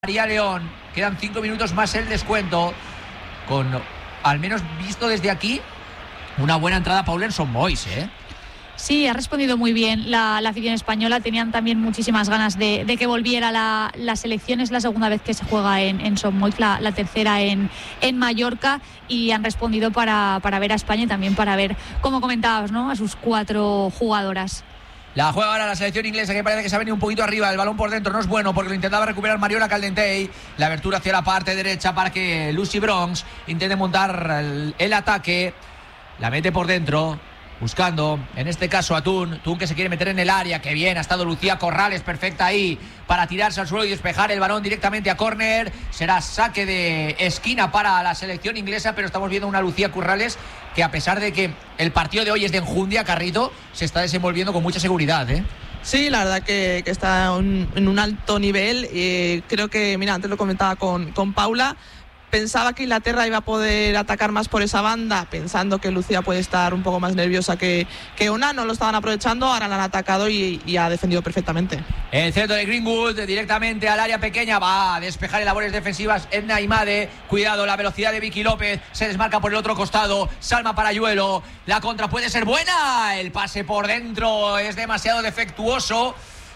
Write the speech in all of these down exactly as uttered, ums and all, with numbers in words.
María León, quedan cinco minutos más el descuento, con, al menos visto desde aquí, una buena entrada Paula en Son Moix, ¿eh? Sí, ha respondido muy bien la, la afición española. Tenían también muchísimas ganas de, de que volviera la, la selección. Es la segunda vez que se juega en, en Son Moix, la, la tercera en, en Mallorca, y han respondido para, para ver a España y también para ver, como comentabas, ¿no?, a sus cuatro jugadoras. La juega ahora la selección inglesa, que parece que se ha venido un poquito arriba. El balón por dentro no es bueno porque lo intentaba recuperar Mariola Caldentey. La abertura hacia la parte derecha para que Lucy Bronze intente montar el, el ataque. La mete por dentro, buscando, en este caso a Thun. Thun que se quiere meter en el área. Que bien, ha estado Lucía Corrales, perfecta ahí para tirarse al suelo y despejar el balón directamente a córner. Será saque de esquina para la selección inglesa, pero estamos viendo una Lucía Corrales que, a pesar de que el partido de hoy es de enjundia, Carrito, se está desenvolviendo con mucha seguridad, ¿eh? Sí, la verdad que, que está un, en un alto nivel. Eh, creo que, mira, antes lo comentaba con, con Paula. Pensaba que Inglaterra iba a poder atacar más por esa banda, pensando que Lucía puede estar un poco más nerviosa que, que Ona. No lo estaban aprovechando, ahora la han atacado y, y ha defendido perfectamente. El centro de Greenwood directamente al área pequeña, va a despejar en labores defensivas Edna Imade. Cuidado, la velocidad de Vicky López, se desmarca por el otro costado. Salma Parayuelo, la contra puede ser buena. El pase por dentro es demasiado defectuoso.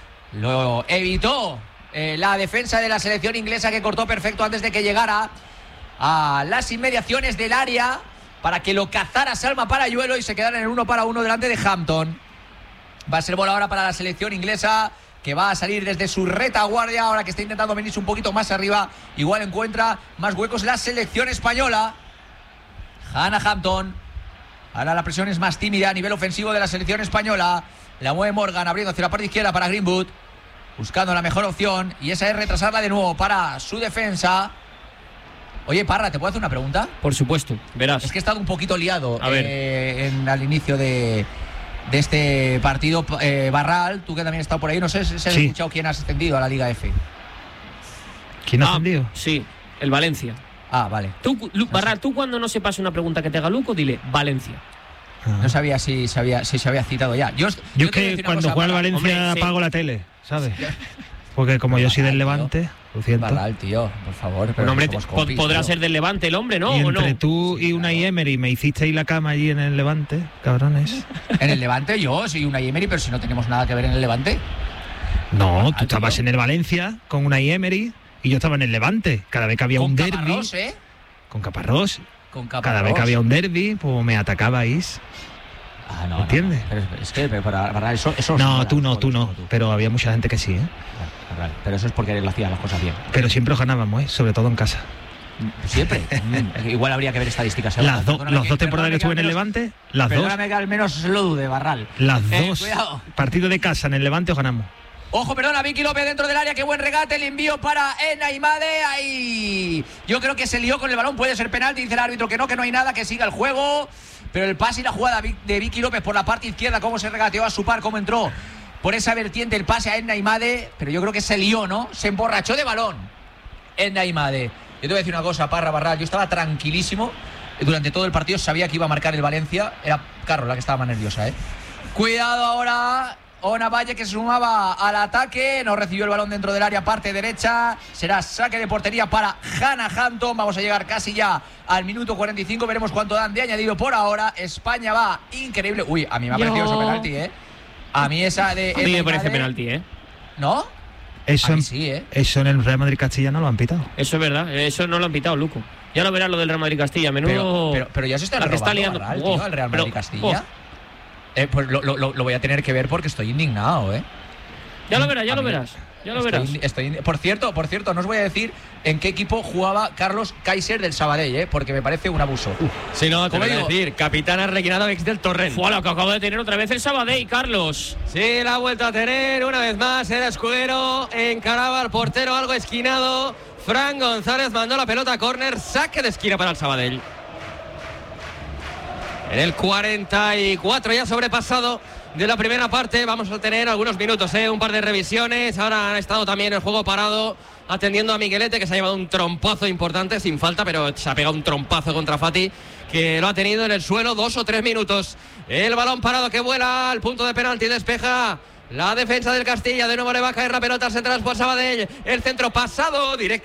Lo evitó eh, la defensa de la selección inglesa, que cortó perfecto antes de que llegara a las inmediaciones del área para que lo cazara Salma Parayuelo y se quedara en el uno para uno delante de Hampton. Va a ser bola ahora para la selección inglesa, que va a salir desde su retaguardia, ahora que está intentando venirse un poquito más arriba. Igual encuentra más huecos la selección española. Hannah Hampton. Ahora la presión es más tímida a nivel ofensivo de la selección española. La mueve Morgan, abriendo hacia la parte izquierda para Greenwood, buscando la mejor opción, y esa es retrasarla de nuevo para su defensa. Oye, Parra, ¿te puedo hacer una pregunta? Por supuesto, verás. Es que he estado un poquito liado a ver. Eh, en, al inicio de, de este partido. Eh, Barral, tú que también has estado por ahí, no sé si has sí. escuchado quién ha ascendido a la Liga F. ¿Quién ha ah, ascendido? Sí, el Valencia. Ah, vale. Tú, Lu, no Barral, sé. tú cuando no sepas una pregunta que te haga Luco, dile Valencia. Ah. No sabía si se había, si se había citado ya. Yo, yo, yo es que cuando juega el Valencia hombre, apago sí. la tele, ¿sabes? Porque como yo soy del Levante, lo siento. Barral, tío, por favor. Pero bueno, hombre, somos compis, podrá tío. ser del Levante el hombre, ¿no? Y ¿O entre no? tú y Unai Emery me hicisteis la cama allí en el Levante, cabrones. ¿En el Levante? Yo soy Unai Emery, pero si no tenemos nada que ver en el Levante. No, Barral, tú estabas tío. en el Valencia con Unai Emery y yo estaba en el Levante. Cada vez que había con un derbi. Caparrós, ¿eh? Con Caparrós. Con Caparrós. Cada vez que había un derbi, pues me atacabais. Ah, no, ¿entiendes? No, no. Pero es que, pero, para, para eso, eso no, sí, tú no, para, tú no. tú. Pero había mucha gente que sí, ¿eh? Vale, pero eso es porque lo hacían las cosas bien. Pero siempre os ganábamos, ¿eh? Sobre todo en casa. Siempre. Igual habría que ver estadísticas. Las, do, las que, dos temporadas que estuve en el Levante, las dos. Perdóname que al menos lo dude, Barral. Las eh, dos. Cuidado. Partido de casa en el Levante os ganamos. Ojo, perdona, Vicky López dentro del área, qué buen regate, el envío para Edna Imade, ahí. Yo creo que se lió con el balón, puede ser penalti, dice el árbitro que no, que no hay nada, que siga el juego. Pero el pase y la jugada de Vicky López por la parte izquierda, cómo se regateó a su par, cómo entró por esa vertiente el pase a Edna Imade, pero yo creo que se lió, ¿no? Se emborrachó de balón Edna Imade. Yo te voy a decir una cosa, Parra, Barral, yo estaba tranquilísimo durante todo el partido, sabía que iba a marcar el Valencia, era Carlos la que estaba más nerviosa, ¿eh? Cuidado ahora, Ona Valle, que se sumaba al ataque, no recibió el balón dentro del área, parte derecha, será saque de portería para Hannah Hampton. Vamos a llegar casi ya al minuto cuarenta y cinco, veremos cuánto dan de añadido por ahora. España va increíble. Uy, a mí me ha parecido eso penalti, ¿eh? A mí esa de... A mí me parece penalti, ¿eh? ¿No? Eso, a mí en, sí, ¿eh? Eso en el Real Madrid Castilla no lo han pitado. Eso es verdad, eso no lo han pitado, Luco. Ya lo verás lo del Real Madrid Castilla, menudo... Pero, pero, pero ya se está robando, está liando Barral, oh, tío, el Real Madrid pero, Castilla. Oh. Eh, pues lo, lo, lo voy a tener que ver porque estoy indignado, ¿eh? Ya lo verás, ya a lo mí, verás. Ya lo estoy, verás. Estoy, por cierto, por cierto, no os voy a decir en qué equipo jugaba Carlos Kaiser del Sabadell, ¿eh? Porque me parece un abuso. Uh, si no, te voy a decir, capitana requinada ex del Torrent. Fue lo que acabo de tener otra vez el Sabadell, Carlos. Sí, la ha vuelto a tener una vez más. Era Escudero, encaraba al portero algo esquinado. Fran González mandó la pelota a córner, saque de esquina para el Sabadell. En el cuarenta y cuatro ya sobrepasado de la primera parte, vamos a tener algunos minutos, ¿eh? Un par de revisiones. Ahora han estado también el juego parado atendiendo a Miguelete, que se ha llevado un trompazo importante, sin falta, pero se ha pegado un trompazo contra Fati, que lo ha tenido en el suelo dos o tres minutos. El balón parado que vuela al punto de penalti, despeja La defensa del Castilla, de nuevo le va a caer la pelota, central por Sabadell. El centro pasado directo.